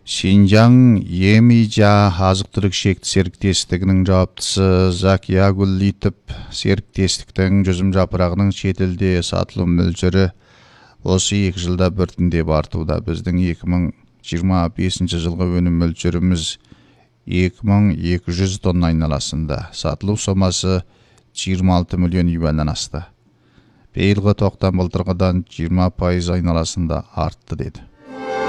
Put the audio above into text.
Шинжаң Емижа азық-түлік шекті серіктестігінің жауаптысы Зак Ягуллитіп, серіктестіктің жүзім жапырағының шетелде сатылым мөлшері осы 2 жылда біртіндеп артуда. Біздің 2025 жылғы өнім мөлшеріміз 2200 тонна айналасында. Сатылу сомасы 26 миллион юаннан асты. Биылғы тоқтам былтырғыдан 20% айналасында артты деді.